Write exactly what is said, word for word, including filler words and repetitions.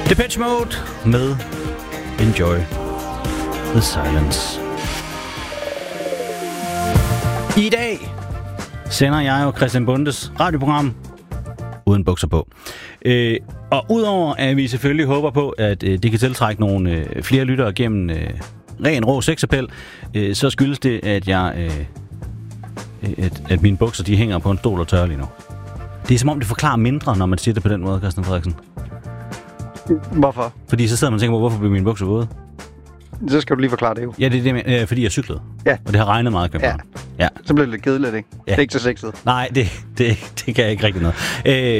Depeche Mode med Enjoy the Silence. I dag sender jeg jo Christian Bondes radioprogram uden bukser på. Øh, og udover at vi selvfølgelig håber på, at øh, det kan tiltrække nogle øh, flere lyttere gennem øh, ren rå sexappel, øh, så skyldes det, at jeg øh, at, at mine bukser de hænger på en stol og tørrer lige nu. Det er som om det forklarer mindre, når man siger det på den måde, Christian Frederiksen. Hvorfor? Fordi så sidder man og tænker på, hvorfor bliver mine bukser våde? Så skal du lige forklare det jo. Ja, det er det, øh, fordi jeg cyklede. Ja. Og det har regnet meget i København. Ja. Ja. Så bliver det lidt kedeligt, ikke? Ja. Det er ikke så sexet. Nej, det, det, det kan jeg ikke rigtig noget. Øh,